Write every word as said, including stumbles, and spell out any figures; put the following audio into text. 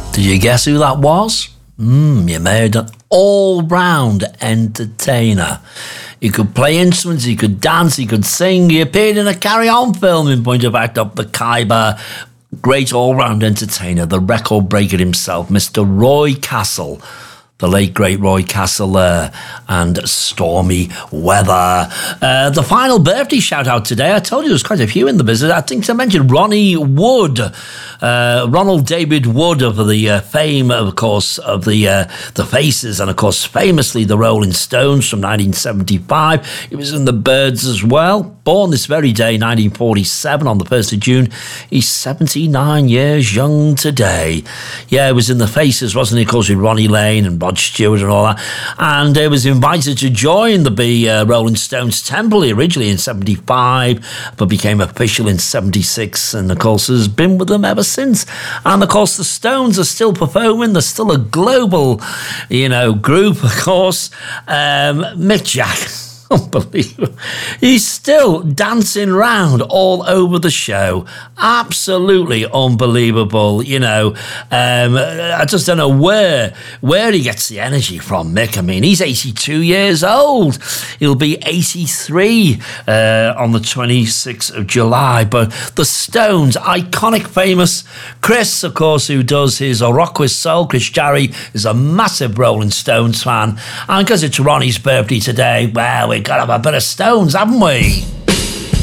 Did you guess who that was? Hmm, you made an all-round entertainer. He could play instruments, he could dance, he could sing. He appeared in a Carry On film in point of fact up the Khyber. Great all-round entertainer, the record breaker himself, Mister Roy Castle. The late, great Roy Castle there, and Stormy Weather. Uh, the final birthday shout-out today, I told you there's quite a few in the business. I think I mentioned Ronnie Wood, uh, Ronald David Wood of the uh, fame, of course, of the uh, the Faces, and, of course, famously the Rolling Stones from nineteen seventy-five. He was in the Byrds as well. Born this very day, nineteen forty-seven, on the first of June. He's seventy-nine years young today. Yeah, he was in the Faces, wasn't he, of course, with Ronnie Lane and Rod Stewart and all that, and he was invited to join the uh, Rolling Stones Temple originally in seventy-five, but became official in seventy-six, and of course has been with them ever since. And of course the Stones are still performing. They're still a global, you know, group, of course. um, Mick Jagger, unbelievable. He's still dancing around all over the show. Absolutely unbelievable. You know, um, I just don't know where where he gets the energy from, Mick. I mean, he's eighty-two years old. He'll be eighty-three uh, on the twenty-sixth of July. But the Stones, iconic, famous. Chris, of course, who does his Rock with Soul, Chris Jarry, is a massive Rolling Stones fan. And because it's Ronnie's birthday today, well, we've got to have a bit of Stones, haven't we?